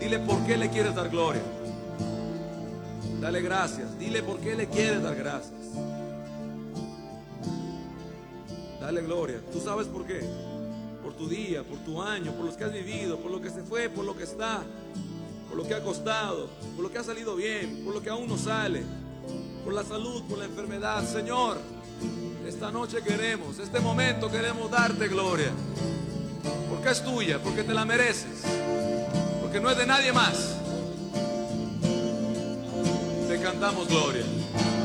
dile por qué le quieres dar gloria. Dale gracias, dile por qué le quieres dar gracias. Dale gloria. ¿Tú sabes por qué? Por tu día, por tu año, por los que has vivido, por lo que se fue, por lo que está, por lo que ha costado, por lo que ha salido bien, por lo que aún no sale, por la salud, por la enfermedad. Señor, esta noche queremos, este momento queremos darte gloria, porque es tuya, porque te la mereces, porque no es de nadie más. Te cantamos gloria.